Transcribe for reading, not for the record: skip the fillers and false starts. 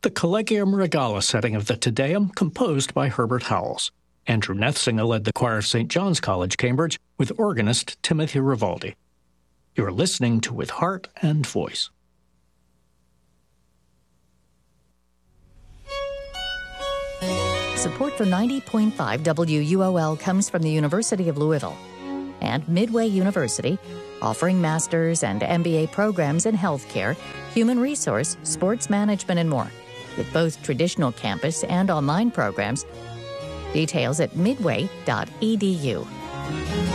the Collegium Regale setting of the Te Deum composed by Herbert Howells. Andrew Nethsinger led the choir of St. John's College, Cambridge, with organist Timothy Rivaldi. You're listening to With Heart and Voice. Support for 90.5 WUOL comes from the University of Louisville and Midway University, offering master's and MBA programs in healthcare, human resource, sports management, and more, with both traditional campus and online programs. Details at midway.edu.